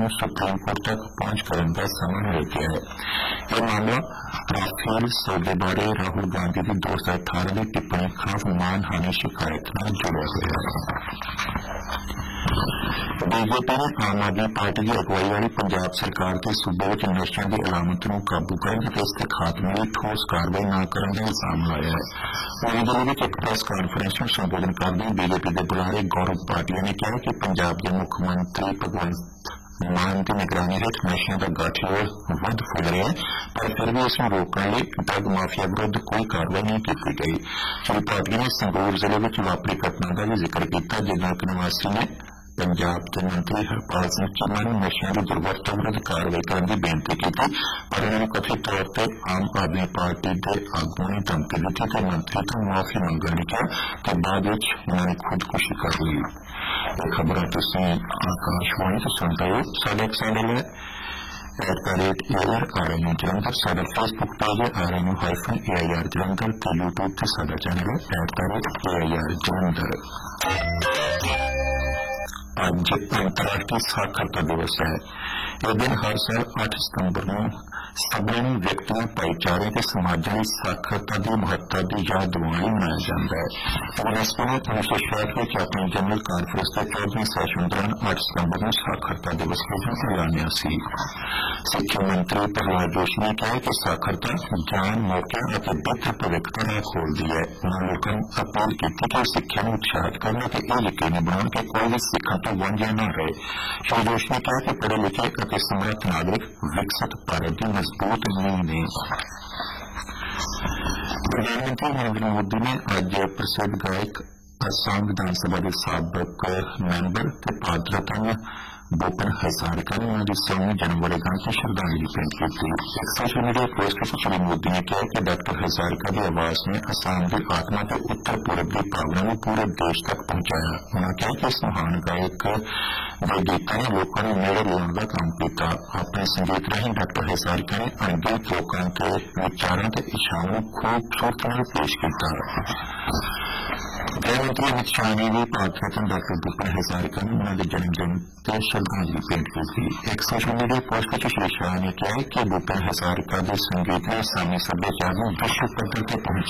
Supreme court तक पहुंच करने का समय मिल गया है। यह मामला राफेल सौदे बारे राहुल गांधी की 2018 की टिप्पणी खिलाफ मानहानि शिकायत में जुड़ा हुआ है। बीजेपी ने आम आदमी पार्टी की अगुवाई वाली पंजाब सरकार के सूबे विच नशे की अलामत नूं काबू करने ते इसके खात्मे लई ठोस कार्रवाई न करने का इल्जाम लाया है। नई दिल्ली में एक प्रेस कानफ्रेंस में संबोधन करदे बीजेपी के बुलारे गौरव भाटिया ने कहा कि पंजाब के मुख्यमंत्री भगवंत मान की निगरानी हेठ नशे का गठजोड़ वध फुल रहा है, पर फिर भी इसमें रोकने लिए ड्रग माफिया विरुद्ध कोई कार्रवाई नहीं की गई। श्री भाटिया ने संगरूर जिले में वापरी घटना का भी जिक्र किया, जिन्ना एक निवासी ने पंजाब के मंत्री हरपाल सिंह चीमा ने नशे की दुर्वरतों विरुद्ध कार्रवाई करने की बेनती की, पर उन्होंने कथित तौर पर आम आदमी पार्टी के आगुओं ने धमकी दी कि मंत्री तो माफी मंगने ने कहा कि बाद उन्होंने खुदकुशी कर ली। ये खबर तुम आकाशवाणी से सुनते हो। साढ़े एक चैनल है @AR जलंधर, साडा फेसबुक पेज है RNU-AIR जलंधर ते यूट्यूब से साडा चैनल है @AIR जलंधर। आज अंतर्राष्ट्रीय साक्षरता दिवस है। यह दिन हर साल 8 सितंबर को सभी व्यक्तियों भाईचारे के समाजों की साक्षरता की महत्ता की याद दिवाने मनाया जाता है। यूनेस्को ने 1966 में अपनी जनरल कानफ्रेंस के 14वें सैशन दौरान 8 सितंबर को साक्षरता दिवस के रूप में ऐलानिया सी। शिक्षा मंत्री प्रहलाद जोशी ने कहा कि साक्षरता ज्ञान मौके और बेहतर भविष्य का राह खोलती है। उन्होंने लोगों को अपील की कि शिक्षा में उत्साहित करना तो यह यकीनी बनाने कि कोई भी सीखने तो वंझा न रहे। श्री जोशी ने कहा कि पढ़े लिखे और समर्थ नागरिक विकसित भारत की मजबूत नींव ने। प्रधानमंत्री नरेंद्र मोदी ने आज प्रसिद्ध गायक असम विधानसभा के साबक मैंबर ते भारत रत्न भूपेन हजारिका ने उन्होंने 100वीं जन्म वर्षगांठ की श्रद्धांजलि भेंट की। एक सोशल मीडिया पोस्ट में श्री मोदी ने कहा कि डॉक्टर हजारिका की आवाज ने असम की आत्मा के उत्तर पूर्व की भावना को पूरे देश तक पहुंचाया। उन्होंने कहा कि इस महान गायक के गीतों ने लोगों ने नेड़े लाने का काम किया। अपने संगीत राਹੀਂ डॉक्टर हजारिका ने अनगिनत लोगों के विचारों के इशारों को खूबसूरती पेश किया। गृहमंत्री अमित शाह ने भी भारत रत्न डॉक्टर भूपेन हजारिका ने उन्होंने जन्मदिन पर श्रद्धांजलि भेंट की थी। एक सोशल मीडिया पोस्ट में श्री शाह ने कहा कि भूपेन हजारिका के संगीत ने सामी सभ्याचार में विश्व पद्धर तक पहुंचाया।